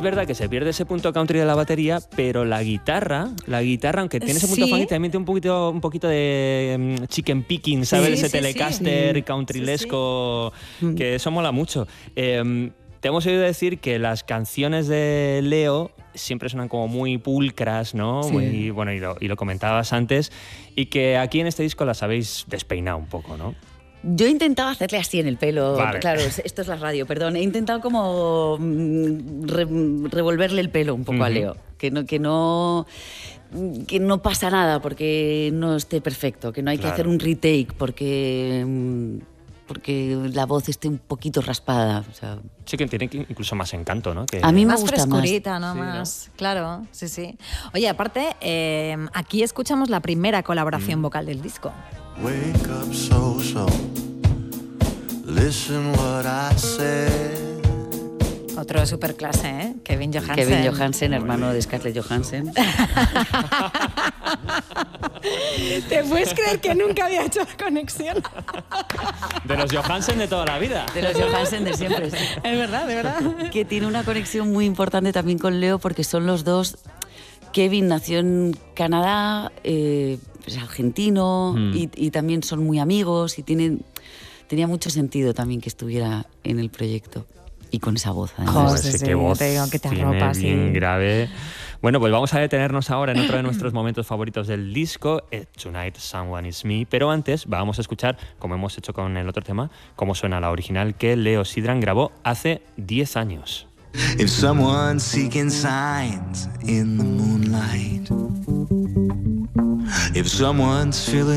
verdad que se pierde ese punto country de la batería, pero la guitarra, aunque tiene ese punto funky, también tiene un poquito de chicken picking, ¿sabes? Ese Telecaster countrylesco, que eso mola mucho. Te hemos oído decir que las canciones de Leo siempre suenan como muy pulcras, ¿no? Sí. Muy, bueno, y lo comentabas antes, y que aquí en este disco las habéis despeinado un poco, ¿no? Yo he intentado hacerle así en el pelo, vale. Claro, esto es la radio, perdón. He intentado como revolverle el pelo un poco a Leo, que no pasa nada porque no esté perfecto, que no hay que hacer un retake porque la voz esté un poquito raspada. O sea. Sí, que tiene incluso más encanto, ¿no? Que... A mí me más gusta frescurita, más. ¿no? Más, claro, sí. Oye, aparte, aquí escuchamos la primera colaboración vocal del disco. Wake up so, listen what I said. Otro superclase, ¿eh? Kevin Johansen. Kevin Johansen, hermano de Scarlett Johansson. ¿Te puedes creer que nunca había hecho la conexión? De los Johansen de toda la vida. De los Johansen de siempre, sí. Es verdad, de verdad. Que tiene una conexión muy importante también con Leo porque son los dos. Kevin nació en Canadá, es argentino y también son muy amigos y tenía mucho sentido también que estuviera en el proyecto. Y con esa voz, además. Qué voz te digo que te tiene arropa, bien grave. Bueno, pues vamos a detenernos ahora en otro de nuestros momentos favoritos del disco, Tonight Someone Is Me, pero antes vamos a escuchar, como hemos hecho con el otro tema, cómo suena la original que Leo Sidran grabó hace 10 años. If someone's seeking signs in the moonlight, if someone's feeling